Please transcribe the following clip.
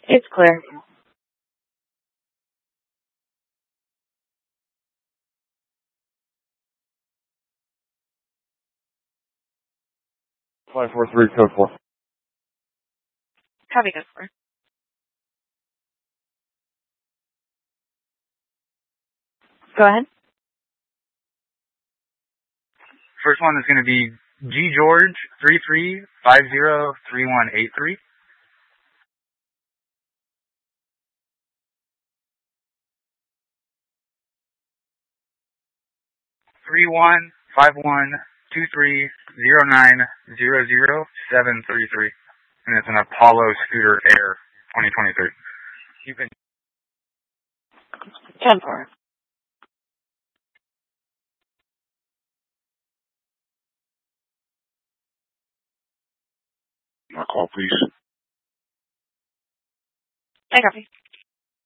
It's clear. Flight 43, code 4. Copy, code 4. Go ahead. First one is going to be G George 33503183. 31512309000733, and it's an Apollo Scooter Air 2023. You can 10-4. My call, please. I copy.